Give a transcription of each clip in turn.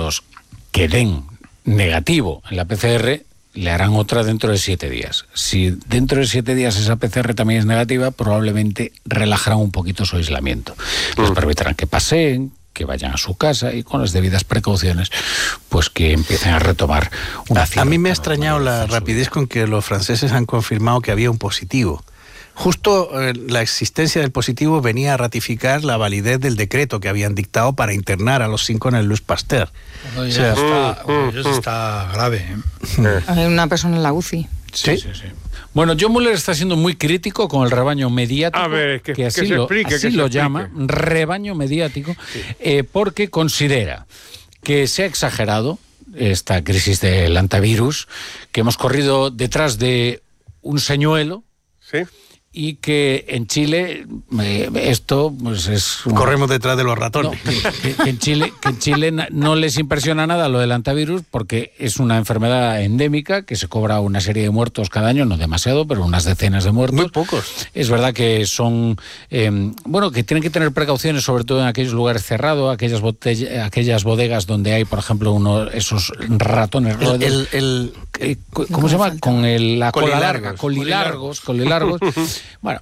médicos que den negativo en la PCR, le harán otra dentro de 7 días. Si dentro de 7 días esa PCR también es negativa, probablemente relajarán un poquito su aislamiento. Les permitirán que paseen, que vayan a su casa y con las debidas precauciones, pues que empiecen a retomar una cierta... A mí me ha extrañado la rapidez con que los franceses han confirmado que había un positivo. Justo la existencia del positivo venía a ratificar la validez del decreto que habían dictado para internar a los 5 en el Louis Pasteur. Bueno, eso está grave. Hay una persona en la UCI. Sí. Bueno, John Mueller está siendo muy crítico con el rebaño mediático, que así lo llama, rebaño mediático, porque considera que se ha exagerado esta crisis del antivirus, que hemos corrido detrás de un señuelo. Sí. Y que en Chile esto pues es... Corremos detrás de los ratones. No, que en Chile no les impresiona nada lo del antivirus porque es una enfermedad endémica que se cobra una serie de muertos cada año, no demasiado, pero unas decenas de muertos. Muy pocos. Es verdad que son... que tienen que tener precauciones, sobre todo en aquellos lugares cerrados, aquellas bodegas donde hay, por ejemplo, esos ratones... ¿Cómo se llama? Con la cola larga. Colilargos. Bueno,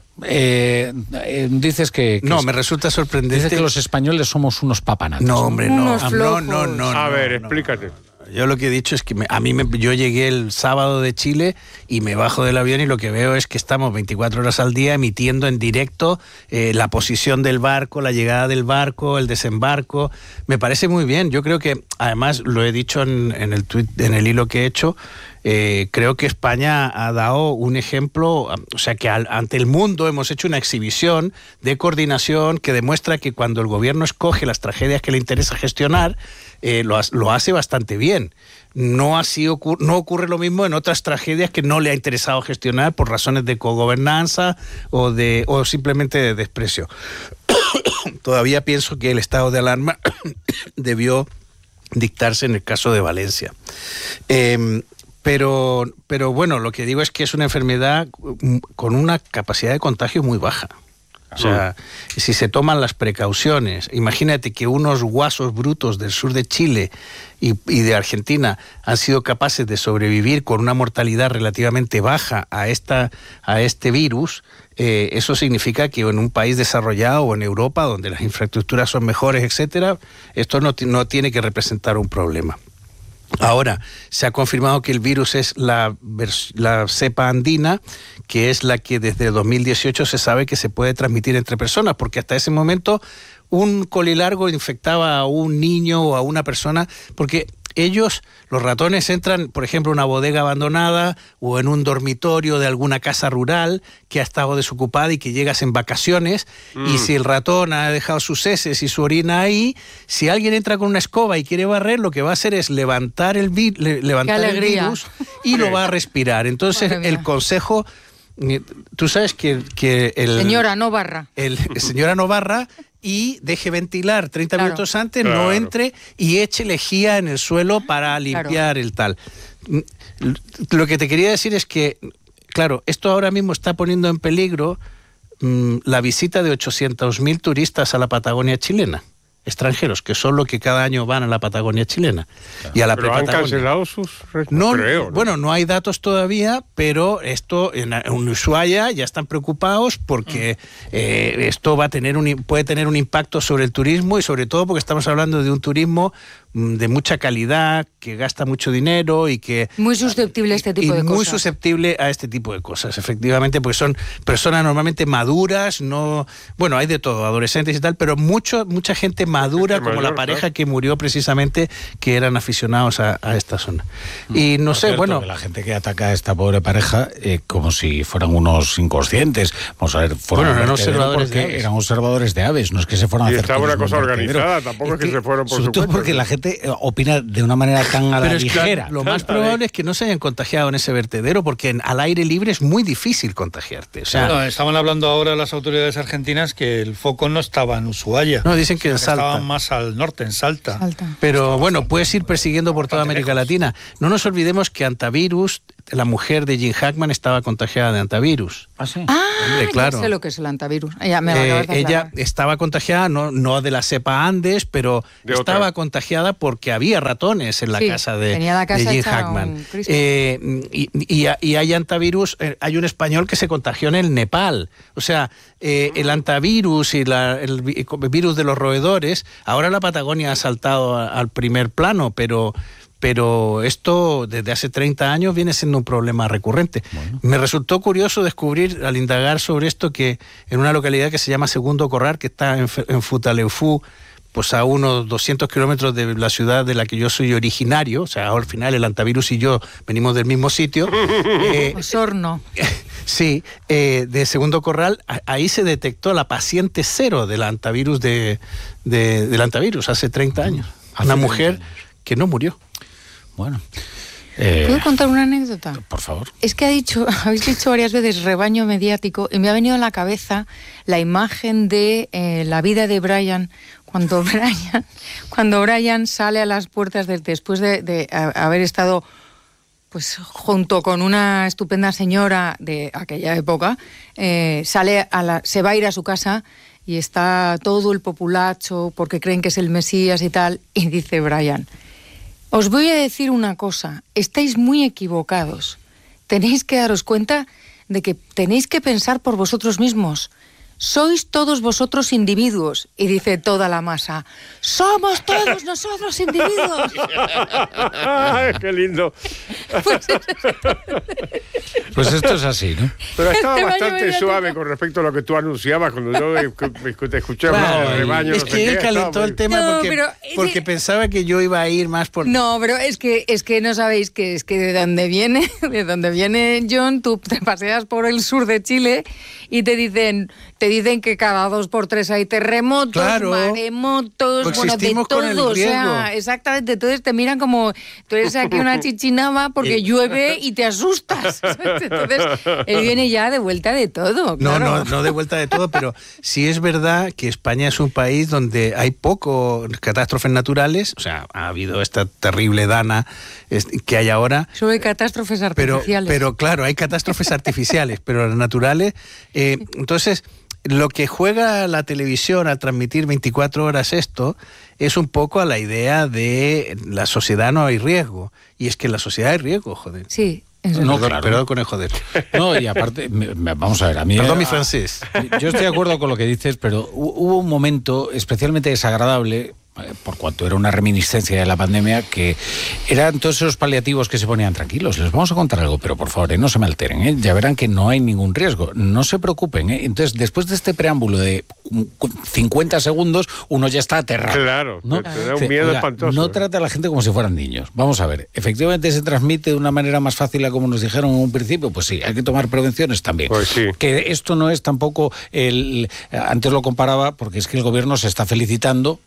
dices que... No, me resulta sorprendente. Dices que los españoles somos unos papanatos. No, hombre, no. No. A ver, explícate. Yo lo que he dicho es que yo llegué el sábado de Chile y me bajo del avión y lo que veo es que estamos 24 horas al día emitiendo en directo la posición del barco, la llegada del barco, el desembarco. Me parece muy bien. Yo creo que, además, lo he dicho en el tweet, en el hilo que he hecho, creo que España ha dado un ejemplo, o sea que ante el mundo hemos hecho una exhibición de coordinación que demuestra que cuando el gobierno escoge las tragedias que le interesa gestionar, lo hace bastante bien. No ocurre lo mismo en otras tragedias que no le ha interesado gestionar por razones de cogobernanza o simplemente de desprecio. Todavía pienso que el estado de alarma debió dictarse en el caso de Valencia. Pero bueno, lo que digo es que es una enfermedad con una capacidad de contagio muy baja. O sea, si se toman las precauciones, imagínate que unos guasos brutos del sur de Chile y de Argentina han sido capaces de sobrevivir con una mortalidad relativamente baja a este virus. Eso significa que en un país desarrollado o en Europa, donde las infraestructuras son mejores, etcétera, esto no tiene que representar un problema. Ahora, se ha confirmado que el virus es la cepa andina, que es la que desde 2018 se sabe que se puede transmitir entre personas, porque hasta ese momento un colilargo infectaba a un niño o a una persona, porque los ratones entran, por ejemplo, en una bodega abandonada o en un dormitorio de alguna casa rural que ha estado desocupada y que llegas en vacaciones y si el ratón ha dejado sus heces y su orina ahí, si alguien entra con una escoba y quiere barrer, lo que va a hacer es levantar el virus y lo va a respirar. Entonces, el consejo... Tú sabes que Señora, no barra. Señora, no barra y deje ventilar 30 minutos antes, no entre y eche lejía en el suelo para limpiar el tal. Lo que te quería decir es que, claro, esto ahora mismo está poniendo en peligro la visita de 800.000 turistas a la Patagonia chilena. Extranjeros, que son los que cada año van a la Patagonia chilena. Y a la ¿Pero han cancelado sus...? No creo, ¿no? Bueno, no hay datos todavía, pero esto en Ushuaia ya están preocupados porque esto puede tener un impacto sobre el turismo y sobre todo porque estamos hablando de un turismo de mucha calidad, que gasta mucho dinero y que... Muy susceptible a este tipo de cosas. Muy susceptible a este tipo de cosas, efectivamente, porque son personas normalmente maduras, bueno, hay de todo, adolescentes y tal, pero mucha gente madura, como la pareja que murió precisamente, que eran aficionados a esta zona. Y no sé, bueno... La gente que ataca a esta pobre pareja como si fueran unos inconscientes, vamos a ver, eran observadores de aves. Eran observadores de aves, no es que se fueran a hacer... Y estaba una cosa organizada, tampoco es que se fueron por su cuenta. Porque la gente opina de una manera tan a la ligera. Claro, lo más probable es que no se hayan contagiado en ese vertedero, porque al aire libre es muy difícil contagiarte. O sea, bueno, estaban hablando ahora las autoridades argentinas que el foco no estaba en Ushuaia. No, dicen que en Salta. Estaban más al norte, en Salta. Pero bueno, puedes ir persiguiendo por toda América Latina. No nos olvidemos que antivirus la mujer de Jim Hackman estaba contagiada de antivirus. ¿Ah, sí? Hombre, claro. Ya sé lo que es el antivirus. Ya me lo acabas de Ella aclarar. estaba contagiada, no de la cepa Andes, pero De estaba otra. contagiada porque había ratones en la Sí, casa de tenía la casa Jim hecha Hackman. un Cristo. Y hay antivirus, hay un español que se contagió en el Nepal. O sea, el antivirus y el virus de los roedores, ahora la Patagonia ha saltado al primer plano, pero esto desde hace 30 años viene siendo un problema recurrente. Bueno. Me resultó curioso descubrir, al indagar sobre esto, que en una localidad que se llama Segundo Corral, que está en Futaleufú, pues a unos 200 kilómetros de la ciudad de la que yo soy originario, o sea, al final el antivirus y yo venimos del mismo sitio. Osorno. Sí, de Segundo Corral, ahí se detectó la paciente cero del antivirus del antivirus hace 30 años. Hace Una 30 mujer años. que no murió. Bueno. ¿Puedo contar una anécdota? Por favor. Es que habéis dicho varias veces rebaño mediático y me ha venido a la cabeza la imagen de la vida de Brian cuando Brian sale a las puertas después de haber estado pues junto con una estupenda señora de aquella época, se va a ir a su casa y está todo el populacho porque creen que es el Mesías y tal, y dice Brian: os voy a decir una cosa, estáis muy equivocados. Tenéis que daros cuenta de que tenéis que pensar por vosotros mismos. Sois todos vosotros individuos. Y dice toda la masa: somos todos nosotros individuos. ¡Qué lindo! Pues esto es así, ¿no? Pero estaba Este baño bastante mediático. suave con respecto a lo que tú anunciabas cuando yo te escuché hablar Bueno, del rebaño. es no sé que él qué, calentó estaba el muy- tema No, porque, pero porque pensaba que yo iba a ir más por... No, pero es que no sabéis que es que de donde viene John, tú te paseas por el sur de Chile y te dicen que cada 2 por 3 hay terremotos, Claro. maremotos, bueno, de Coexistimos con el todo, o sea, riesgo. exactamente. Entonces te miran como tú eres aquí una chichinaba porque llueve y te asustas. Entonces él viene ya de vuelta de todo. No, claro. no de vuelta de todo, pero sí es verdad que España es un país donde hay poco catástrofes naturales. O sea, ha habido esta terrible dana que hay ahora. Solo hay catástrofes artificiales. Pero claro, hay catástrofes artificiales, pero las naturales... entonces, lo que juega la televisión al transmitir 24 horas esto es un poco a la idea de la sociedad no hay riesgo. Y es que en la sociedad hay riesgo, joder. Sí, eso No, Perdón, claro. perdón con el joder. No, y aparte, vamos a ver, a mí... Perdón mi francés. Yo estoy de acuerdo con lo que dices, pero hubo un momento especialmente desagradable, por cuanto era una reminiscencia de la pandemia, que eran todos esos paliativos que se ponían tranquilos. Les vamos a contar algo, pero por favor, no se me alteren, ya verán que no hay ningún riesgo, no se preocupen. Entonces, después de este preámbulo de 50 segundos, uno ya está aterrado. Claro, ¿no? te da un miedo espantoso. No trata a la gente como si fueran niños. Vamos a ver, efectivamente se transmite de una manera más fácil a como nos dijeron en un principio, pues sí, hay que tomar prevenciones también. Pues sí. Que esto no es tampoco antes lo comparaba porque es que el gobierno se está felicitando,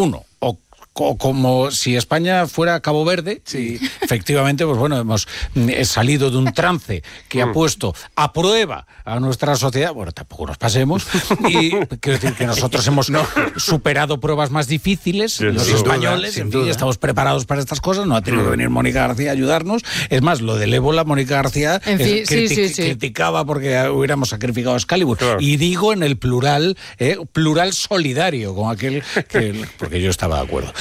o como si España fuera Cabo Verde, y efectivamente, pues bueno, hemos salido de un trance que ha puesto a prueba a nuestra sociedad. Bueno, tampoco nos pasemos, y quiero decir que nosotros hemos superado pruebas más difíciles, Sin los duda, españoles, sin en fin, duda. estamos preparados para estas cosas, no ha tenido que venir Mónica García a ayudarnos. Es más, lo del ébola, Mónica García En fin, sí. criticaba porque hubiéramos sacrificado a Excalibur. Claro. Y digo en el plural, plural solidario, con aquel porque yo estaba de acuerdo.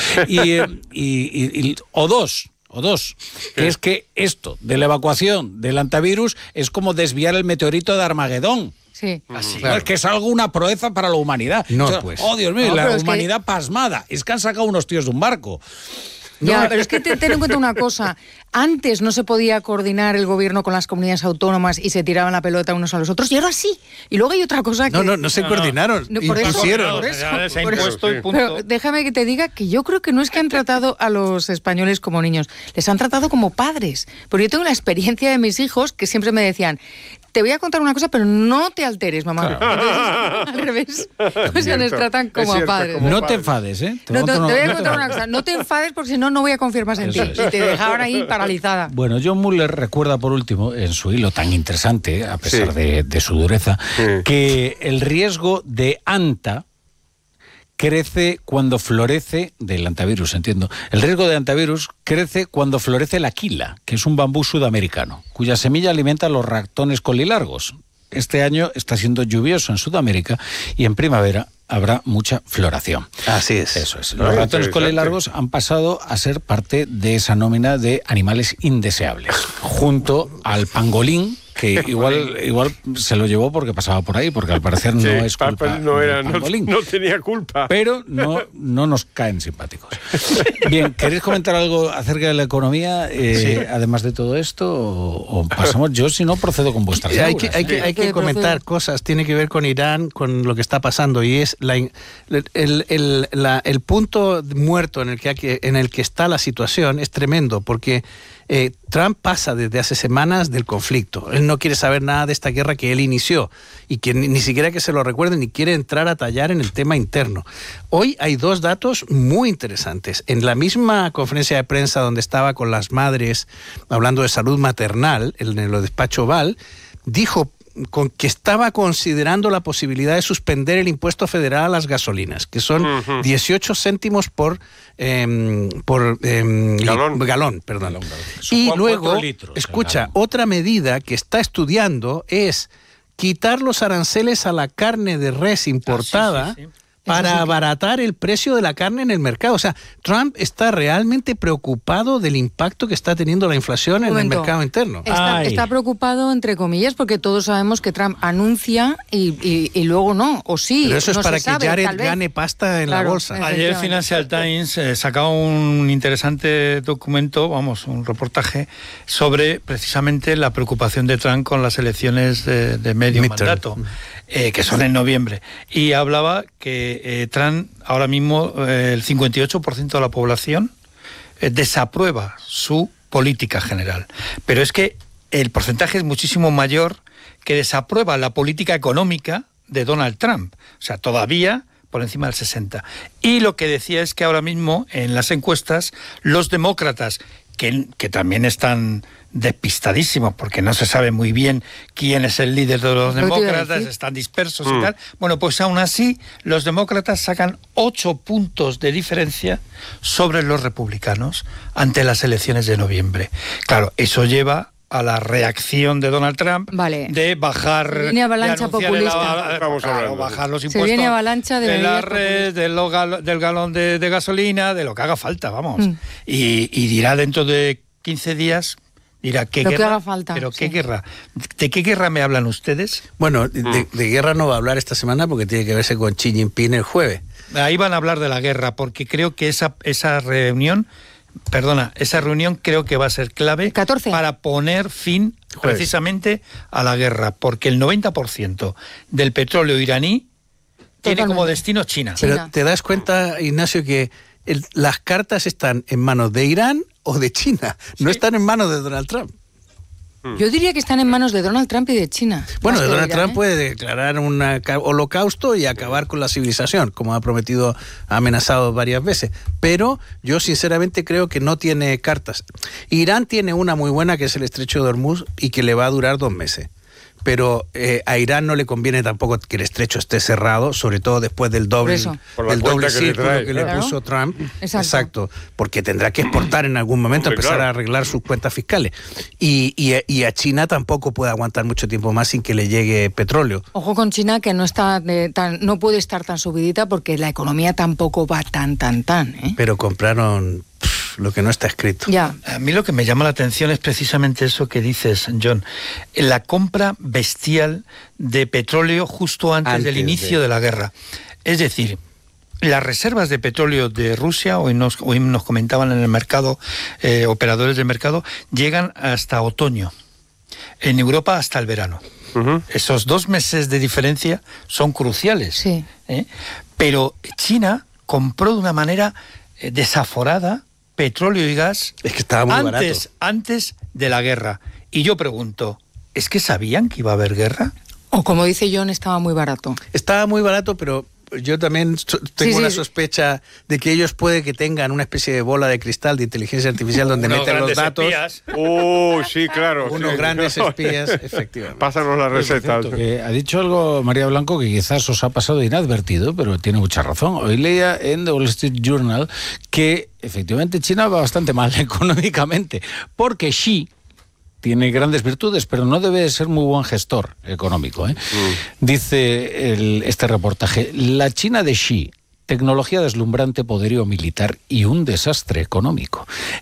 O dos, que es que esto de la evacuación del antivirus es como desviar el meteorito de Armagedón. Sí. Así, Claro. es que es algo, una proeza para la humanidad. No, pues. Oh, Dios mío, No, la pero es humanidad pasmada. Es que han sacado unos tíos de un barco. Ya, pero es que ten en cuenta una cosa. Antes no se podía coordinar el gobierno con las comunidades autónomas y se tiraban la pelota unos a los otros, y ahora sí. Y luego hay otra cosa que... No se coordinaron, No, por eso, impusieron. por eso, Se ha por eso. impuesto y punto. Pero déjame que te diga que yo creo que no es que han tratado a los españoles como niños, les han tratado como padres. Porque yo tengo la experiencia de mis hijos que siempre me decían: te voy a contar una cosa, pero no te alteres, mamá. Entonces, al revés. O sea, nos cierto, tratan es como a cierto, padres. como No padre. te enfades, ¿eh? No, te voy a no contar una cosa. No te enfades porque si no, no voy a confiar más en ti. Eso es. Y te dejaban ahí paralizada. Bueno, John Muller recuerda por último, en su hilo tan interesante, a pesar Sí. de su dureza, Sí. que el riesgo de ANTA, crece cuando florece, del antivirus, entiendo. El riesgo de antivirus crece cuando florece la quila, que es un bambú sudamericano, cuya semilla alimenta a los ratones colilargos. Este año está siendo lluvioso en Sudamérica y en primavera habrá mucha floración. Así es. Eso es. Los ratones colilargos han pasado a ser parte de esa nómina de animales indeseables, junto al pangolín, que igual se lo llevó porque pasaba por ahí, porque al parecer no es culpa del pangolín. No tenía culpa. Pero no nos caen simpáticos. Bien, ¿queréis comentar algo acerca de la economía, además de todo esto? ¿O pasamos? Yo, si no, procedo con vuestras hay que comentar cosas. Tiene que ver con Irán, con lo que está pasando, y es el punto muerto en el que está la situación es tremendo, porque Trump pasa desde hace semanas del conflicto. Él no quiere saber nada de esta guerra que él inició y que ni siquiera que se lo recuerden, ni quiere entrar a tallar en el tema interno. Hoy hay dos datos muy interesantes. En la misma conferencia de prensa donde estaba con las madres hablando de salud maternal, en el despacho Oval, dijo que estaba considerando la posibilidad de suspender el impuesto federal a las gasolinas, que son 18 céntimos por galón. Y luego, escucha, otra medida que está estudiando es quitar los aranceles a la carne de res importada para abaratar el precio de la carne en el mercado. O sea, Trump está realmente preocupado del impacto que está teniendo la inflación en el mercado interno. Está preocupado, entre comillas, porque todos sabemos que Trump anuncia y luego no, o sí. Pero eso es no para se que sabe, Jared gane pasta en la bolsa. Ayer Financial Times sacaba un interesante documento, un reportaje, sobre precisamente la preocupación de Trump con las elecciones de medio mandato, que son en noviembre. Y hablaba que Trump, ahora mismo, el 58% de la población desaprueba su política general. Pero es que el porcentaje es muchísimo mayor que desaprueba la política económica de Donald Trump. O sea, todavía por encima del 60%. Y lo que decía es que ahora mismo, en las encuestas, los demócratas, que también están despistadísimos porque no se sabe muy bien quién es el líder de los demócratas, están dispersos y tal. Bueno, pues aún así los demócratas sacan 8 puntos de diferencia sobre los republicanos ante las elecciones de noviembre. Claro, eso lleva a la reacción de Donald Trump de bajar, viene avalancha populista. Bajar los impuestos. Se viene avalancha de la red, del galón de gasolina, de lo que haga falta, y dirá dentro de 15 días, dirá, ¿qué guerra? Que haga falta, ¿Pero qué guerra? ¿De qué guerra me hablan ustedes? Bueno, de guerra no va a hablar esta semana porque tiene que verse con Xi Jinping el jueves. Ahí van a hablar de la guerra, porque creo que esa reunión creo que va a ser clave para poner fin precisamente a la guerra, porque el 90% del petróleo iraní tiene como destino China. Pero ¿te das cuenta, Ignacio, que las cartas están en manos de Irán o de China? No están en manos de Donald Trump. Yo diría que están en manos de Donald Trump y de China. Bueno, Donald Trump puede declarar un holocausto y acabar con la civilización, como ha prometido, ha amenazado varias veces. Pero yo sinceramente creo que no tiene cartas. Irán tiene una muy buena, que es el estrecho de Hormuz, y que le va a durar 2 meses. Pero a Irán no le conviene tampoco que el estrecho esté cerrado, sobre todo después del doble círculo que le puso Trump. Exacto, porque tendrá que exportar en algún momento, empezar a arreglar sus cuentas fiscales. Y a China tampoco puede aguantar mucho tiempo más sin que le llegue petróleo. Ojo con China, que no puede estar tan subidita, porque la economía tampoco va tan. Pero compraron lo que no está escrito. Ya. A mí lo que me llama la atención es precisamente eso que dices, John. La compra bestial de petróleo justo antes del inicio de la guerra. Es decir, las reservas de petróleo de Rusia, hoy nos comentaban en el mercado, operadores del mercado, llegan hasta otoño. En Europa hasta el verano. Esos 2 meses de diferencia son cruciales. Sí. Pero China compró de una manera desaforada petróleo y gas es que estaba muy barato antes de la guerra. Y yo pregunto, ¿es que sabían que iba a haber guerra? O como dice John, estaba muy barato. Estaba muy barato, pero Yo también tengo una sospecha de que ellos puede que tengan una especie de bola de cristal de inteligencia artificial donde meten los datos. Espías. Sí, claro. Unos grandes espías, efectivamente. Pásanos la receta. Ha dicho algo María Blanco que quizás os ha pasado inadvertido, pero tiene mucha razón. Hoy leía en The Wall Street Journal que efectivamente China va bastante mal económicamente, porque Xi tiene grandes virtudes, pero no debe ser muy buen gestor económico, ¿eh? Dice este reportaje, la China de Xi, tecnología deslumbrante, poderío militar y un desastre económico.